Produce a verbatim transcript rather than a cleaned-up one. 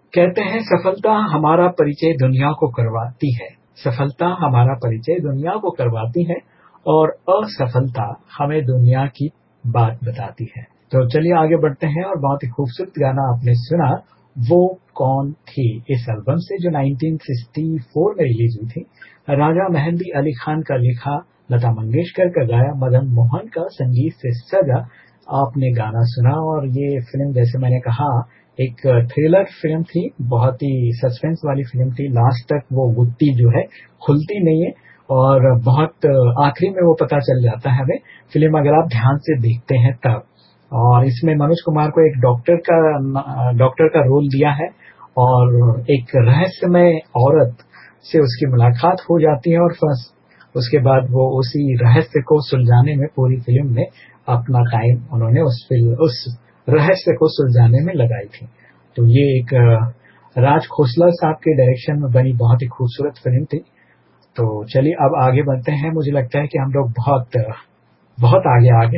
कहते हैं सफलता हमारा परिचय दुनिया को करवाती है, सफलता हमारा परिचय दुनिया को करवाती है और असफलता हमें दुनिया की बात बताती है। तो चलिए आगे बढ़ते हैं और बहुत ही खूबसूरत गाना आपने सुना, वो कौन थी, इस एल्बम से जो नाइनटीन सिक्सटी फोर में रिलीज हुई थी। राजा मेहंदी अली खान का लिखा, लता मंगेशकर का गाया, मदन मोहन का संगीत से सजा आपने गाना सुना। और ये फिल्म जैसे मैंने कहा एक थ्रिलर फिल्म थी, बहुत ही सस्पेंस वाली फिल्म थी। लास्ट तक वो गुत्ती जो है खुलती नहीं है और बहुत आखिरी में वो पता चल जाता है हमें, फिल्म अगर आप ध्यान से देखते हैं तब। और इसमें मनोज कुमार को एक डॉक्टर का डॉक्टर का रोल दिया है और एक रहस्यमय औरत से उसकी मुलाकात हो जाती है और फर्स्ट उसके बाद वो उसी रहस्य को सुलझाने में पूरी फिल्म में अपना टाइम उन्होंने उस फिल्म उस रहस्य को सुलझाने में लगाई थी। तो ये एक राज खोसला साहब के डायरेक्शन में बनी बहुत ही खूबसूरत फिल्म थी। तो चलिए अब आगे बढ़ते हैं। मुझे लगता है कि हम लोग बहुत बहुत आगे आ गए।